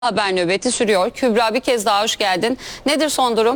Haber nöbeti sürüyor. Kübra, bir kez daha hoş geldin. Nedir son durum?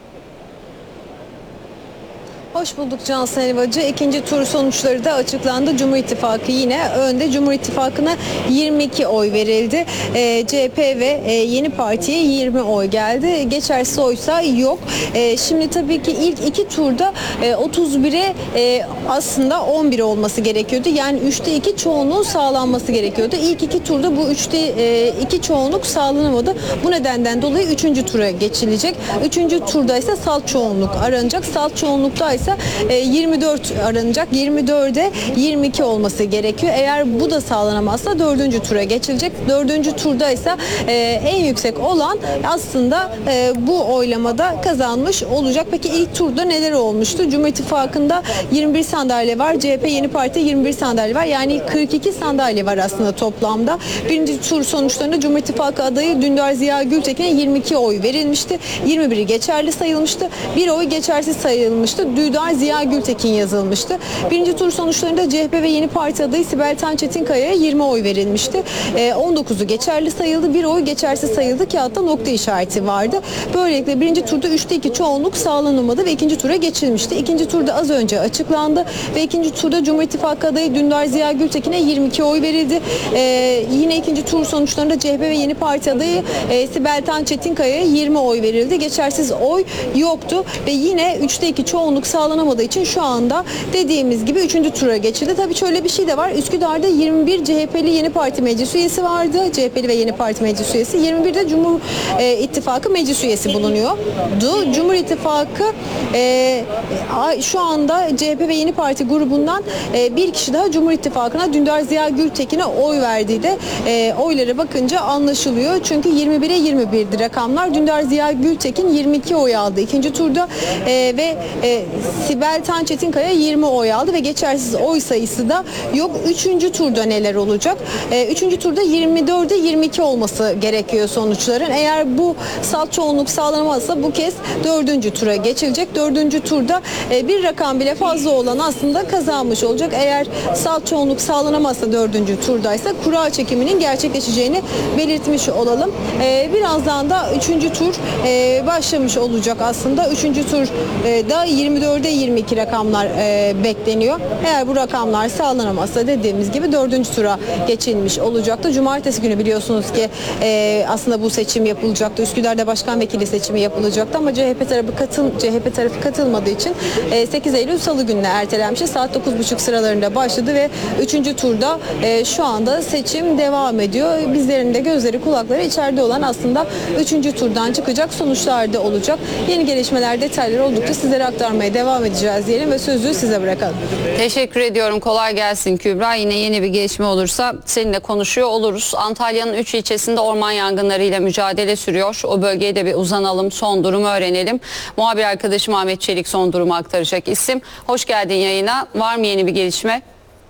Hoş bulduk Cansel Elvacı. İkinci tur sonuçları da açıklandı. Cumhur İttifakı yine önde. Cumhur İttifakı'na 22 oy verildi. CHP ve Yeni Parti'ye 20 oy geldi. Geçersiz oysa yok. Şimdi tabii ki ilk iki turda 31'e aslında 11 olması gerekiyordu. Yani 3'te 2 çoğunluğun sağlanması gerekiyordu. İlk iki turda bu 3'te 2 çoğunluk sağlanamadı. Bu nedenden dolayı 3. tura geçilecek. 3. turda ise salt çoğunluk aranacak. Salt çoğunlukta ise 24 aranacak. 24'e 22 olması gerekiyor. Eğer bu da sağlanamazsa 4. tura geçilecek. 4. turda ise en yüksek olan aslında bu oylamada kazanmış olacak. Peki ilk turda neler olmuştu? Cumhur İttifakı'nda 21 sandalye var. CHP Yeni Parti 21 sandalye var. Yani 42 sandalye var aslında toplamda. Birinci tur sonuçlarında Cumhur İttifakı adayı Dündar Ziya Gültekin'e 22 oy verilmişti. 21'i geçerli sayılmıştı. Bir oy geçersiz sayılmıştı. Dündar Ziya Gültekin yazılmıştı. Birinci tur sonuçlarında CHP ve Yeni Parti adayı Sibel Tan Çetinkaya'ya 20 oy verilmişti. 19'u geçerli sayıldı. Bir oy geçersiz sayıldı. Kağıtta nokta işareti vardı. Böylelikle birinci turda 3'te 2 çoğunluk sağlanamadı ve ikinci tura geçilmişti. İkinci turda az önce açıklandı ve ikinci turda Cumhur İttifakı adayı Dündar Ziya Gültekin'e 22 oy verildi. Yine ikinci tur sonuçlarında CHP ve Yeni Parti adayı Sibel Tan Çetinkaya'ya 20 oy verildi. Geçersiz oy yoktu ve yine 3'te 2 çoğunluk sağlanamadığı için şu anda dediğimiz gibi 3. tura geçildi. Tabii şöyle bir şey de var. Üsküdar'da 21 CHP'li Yeni Parti meclis üyesi vardı. CHP'li ve Yeni Parti meclis üyesi. 21'de Cumhur İttifakı meclis üyesi bulunuyordu. Cumhur İttifakı şu anda CHP ve Yeni Parti grubundan bir kişi daha Cumhur İttifakı'na Dündar Ziya Gültekin'e oy verdiği de oylara bakınca anlaşılıyor. Çünkü 21'e 21'di rakamlar. Dündar Ziya Gültekin 22 oy aldı ikinci turda ve Sibel Tan Çetinkaya 20 oy aldı ve geçersiz oy sayısı da yok. 3. turda neler olacak? 3. turda 24'e 22 olması gerekiyor sonuçların. Eğer bu salt çoğunluk sağlanamazsa bu kez 4. tura geçilecek. 4. turda bir rakam bile fazla olan aslında kazanmış olacak. Eğer salt çoğunluk sağlanamazsa 4. turdaysa kura çekiminin gerçekleşeceğini belirtmiş olalım. Birazdan da 3. tur başlamış olacak aslında. 3. turda 24'e 22 rakamlar bekleniyor. Eğer bu rakamlar sağlanamazsa dediğimiz gibi 4. tura geçilmiş olacaktı. Cumartesi günü biliyorsunuz ki aslında bu seçim yapılacaktı. Üsküdar'da başkan vekili seçimi yapılacaktı ama CHP tarafı katılmadığı için 8 Eylül Salı gününe ertelenmişti. Saat 9.30 sıralarında başladı ve 3. turda şu anda seçim devam ediyor. Bizlerin de gözleri kulakları içeride olan aslında 3. turdan çıkacak sonuçlar da olacak. Yeni gelişmeler, detaylar oldukça sizlere aktarmaya devam edeceğiz diyelim ve sözü size bırakalım. Teşekkür ediyorum. Kolay gelsin Kübra. Yine yeni bir gelişme olursa seninle konuşuyor oluruz. Antalya'nın 3 ilçesinde orman yangınlarıyla mücadele sürüyor. O bölgeye de bir uzanalım, son durumu öğrenelim. Muhabir arkadaşım Ahmet Çelik son durumu aktaracak isim. Hoş geldin yayına. Var mı yeni bir gelişme?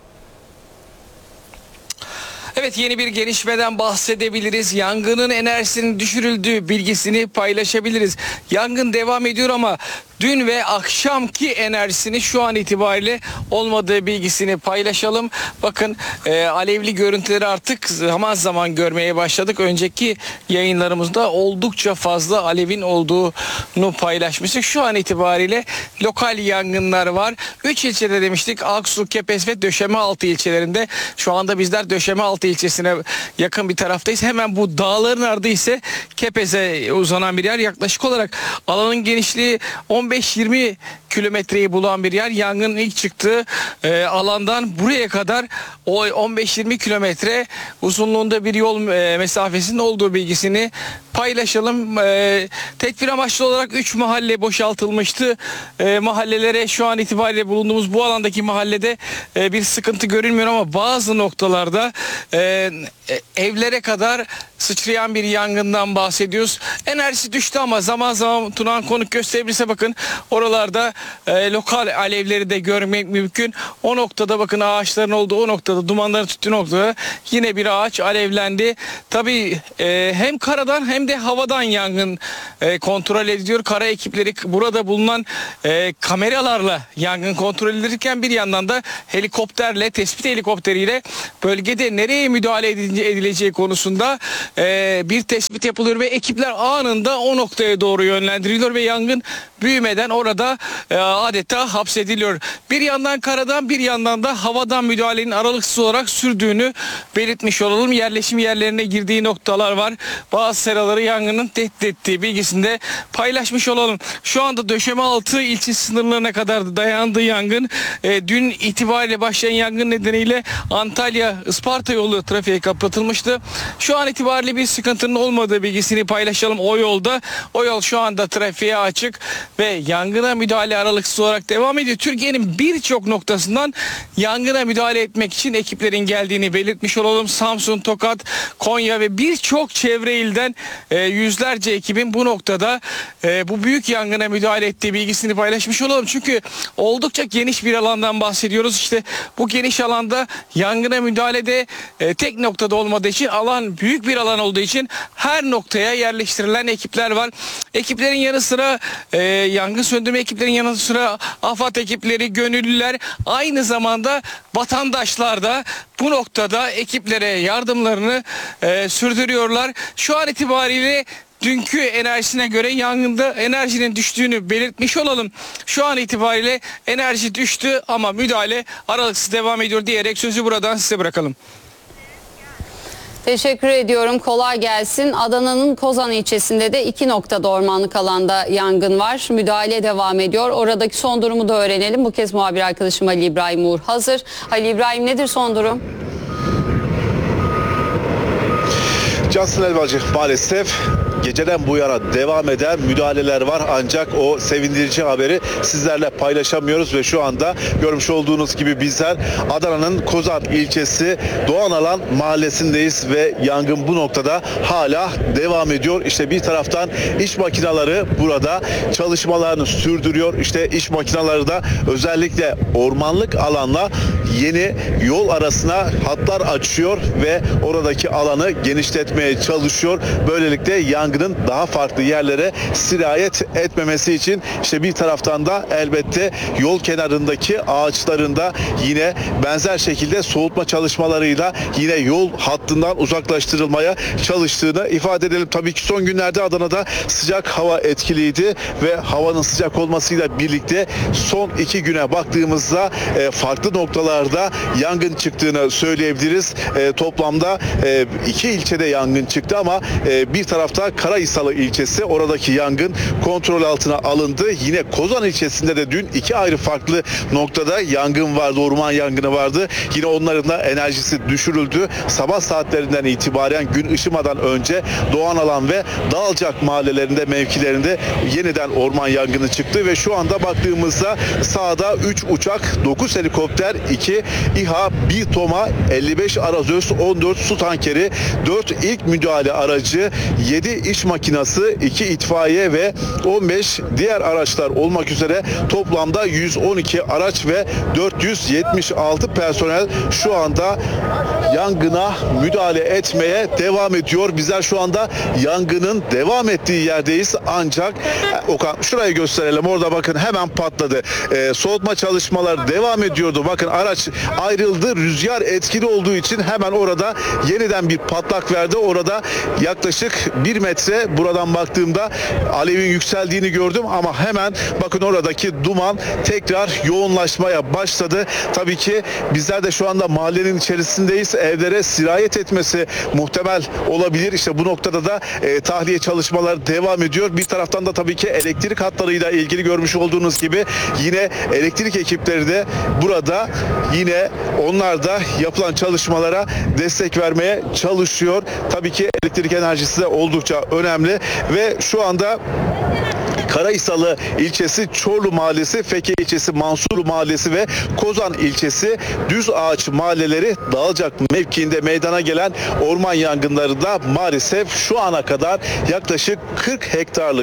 Evet, yeni bir gelişmeden bahsedebiliriz. Yangının enerjisinin düşürüldüğü bilgisini paylaşabiliriz. Yangın devam ediyor ama dün ve akşamki enerjisini şu an itibariyle olmadığı bilgisini paylaşalım. Bakın alevli görüntüleri artık zaman zaman görmeye başladık. Önceki yayınlarımızda oldukça fazla alevin olduğunu paylaşmıştık. Şu an itibariyle lokal yangınlar var. 3 ilçede demiştik: Aksu, Kepez ve Döşemealtı ilçelerinde. Şu anda bizler Döşemealtı ilçesine yakın bir taraftayız. Hemen bu dağların ardı ise Kepez'e uzanan bir yer. Yaklaşık olarak alanın genişliği 15-20 kilometreyi bulan bir yer. Yangının ilk çıktığı alandan buraya kadar o 15-20 kilometre uzunluğunda bir yol mesafesinin olduğu bilgisini paylaşalım. Tedbir amaçlı olarak 3 mahalle boşaltılmıştı. Mahallelere şu an itibariyle bulunduğumuz bu alandaki mahallede bir sıkıntı görünmüyor ama bazı noktalarda evlere kadar sıçrayan bir yangından bahsediyoruz. Enerjisi düştü ama zaman zaman Tunan konuk gösterebilirse bakın oralarda lokal alevleri de görmek mümkün. O noktada bakın ağaçların olduğu o noktada, dumanların tüttüğü noktada yine bir ağaç alevlendi. Tabii hem karadan hem de havadan yangın kontrol ediliyor. Kara ekipleri burada bulunan kameralarla yangın kontrol edilirken bir yandan da helikopterle, tespit helikopteriyle bölgede nereye müdahale edileceği konusunda bir tespit yapılıyor ve ekipler anında o noktaya doğru yönlendiriliyor ve yangın büyümeden orada adeta hapsediliyor. Bir yandan karadan bir yandan da havadan müdahalenin aralıksız olarak sürdüğünü belirtmiş olalım. Yerleşim yerlerine girdiği noktalar var. Bazı seraları yangının tehdit ettiği bilgisini de paylaşmış olalım. Şu anda Döşemealtı ilçe sınırlarına kadar dayandı yangın. Dün itibariyle başlayan yangın nedeniyle Antalya-Isparta yolu trafiğe kapatılmıştı. Şu an itibariyle bir sıkıntının olmadığı bilgisini paylaşalım o yolda. O yol şu anda trafiğe açık ve yangına müdahale aralıksız olarak devam ediyor. Türkiye'nin birçok noktasından yangına müdahale etmek için ekiplerin geldiğini belirtmiş olalım. Samsun, Tokat, Konya ve birçok çevre ilden yüzlerce ekibin bu noktada bu büyük yangına müdahale ettiği bilgisini paylaşmış olalım. Çünkü oldukça geniş bir alandan bahsediyoruz. İşte bu geniş alanda yangına müdahalede tek noktada olmadığı için alan büyük bir alan olduğu için her noktaya yerleştirilen ekipler var. Ekiplerin yanı sıra yangın söndürme ekiplerin yanı sıra AFAD ekipleri, gönüllüler, aynı zamanda vatandaşlar da bu noktada ekiplere yardımlarını sürdürüyorlar. Şu an itibariyle dünkü enerjisine göre yangında enerjinin düştüğünü belirtmiş olalım. Şu an itibariyle enerji düştü ama müdahale aralıksız devam ediyor diyerek sözü buradan size bırakalım. Teşekkür ediyorum. Kolay gelsin. Adana'nın Kozan ilçesinde de 2 noktada ormanlık alanda yangın var. Müdahale devam ediyor. Oradaki son durumu da öğrenelim. Bu kez muhabir arkadaşım Ali İbrahim Uğur hazır. Ali İbrahim, nedir son durum? Cansın Elbacı, maalesef geceden bu yana devam eden müdahaleler var ancak o sevindirici haberi sizlerle paylaşamıyoruz ve şu anda görmüş olduğunuz gibi bizler Adana'nın Kozan ilçesi Doğanalan mahallesindeyiz ve yangın bu noktada hala devam ediyor. İşte bir taraftan iş makineleri burada çalışmalarını sürdürüyor. İşte iş makineleri de özellikle ormanlık alanla yeni yol arasına hatlar açıyor ve oradaki alanı genişletmeye çalışıyor. Böylelikle yangının daha farklı yerlere sirayet etmemesi için işte bir taraftan da elbette yol kenarındaki ağaçlarında yine benzer şekilde soğutma çalışmalarıyla yine yol hattından uzaklaştırılmaya çalıştığını ifade edelim. Tabii ki son günlerde Adana'da sıcak hava etkiliydi ve havanın sıcak olmasıyla birlikte son 2 güne baktığımızda farklı noktalarda yangın çıktığını söyleyebiliriz. Toplamda 2 ilçede yangın çıktı ama bir tarafta Karahisalı ilçesi, oradaki yangın kontrol altına alındı. Yine Kozan ilçesinde de dün 2 ayrı farklı noktada yangın vardı, orman yangını vardı. Yine onların da enerjisi düşürüldü. Sabah saatlerinden itibaren gün ışımadan önce Doğanalan ve Dağılcak mahallelerinde, mevkilerinde yeniden orman yangını çıktı ve şu anda baktığımızda sahada 3 uçak, 9 helikopter, 2 İHA, 1 TOMA, 55 arazöz, 14 su tankeri, 4 ilk müdahale aracı, 7 iş makinası, 2 itfaiye ve 15 diğer araçlar olmak üzere toplamda 112 araç ve 476 personel şu anda yangına müdahale etmeye devam ediyor. Bizler şu anda yangının devam ettiği yerdeyiz ancak Okan, şurayı gösterelim, orada bakın hemen patladı. Soğutma çalışmaları devam ediyordu. Bakın araç ayrıldı. Rüzgar etkili olduğu için hemen orada yeniden bir patlak verdi. Orada yaklaşık 1 metre buradan baktığımda alevin yükseldiğini gördüm ama hemen bakın oradaki duman tekrar yoğunlaşmaya başladı. Tabii ki bizler de şu anda mahallenin içerisindeyiz. Evlere sirayet etmesi muhtemel olabilir. İşte bu noktada da tahliye çalışmaları devam ediyor. Bir taraftan da tabii ki elektrik hatlarıyla ilgili görmüş olduğunuz gibi yine elektrik ekipleri de burada, yine onlar da yapılan çalışmalara destek vermeye çalışıyor. Tabii ki elektrik enerjisi de oldukça önemli ve şu anda Karahisalı ilçesi Çorlu Mahallesi, Feke ilçesi Mansurlu Mahallesi ve Kozan ilçesi Düzağaç mahalleleri Dağılcak mevkiinde meydana gelen orman yangınlarında maalesef şu ana kadar yaklaşık 40 hektarlık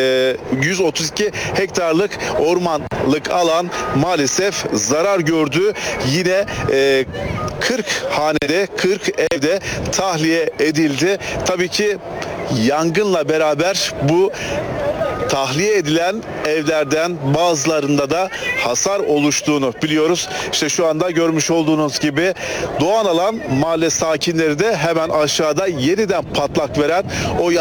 132 hektarlık ormanlık alan maalesef zarar gördü. Yine 40 hanede, 40 evde tahliye edildi. Tabii ki yangınla beraber bu tahliye edilen evlerden bazılarında da hasar oluştuğunu biliyoruz. İşte şu anda görmüş olduğunuz gibi Doğan Alan mahalle sakinleri de hemen aşağıda yeniden patlak veren o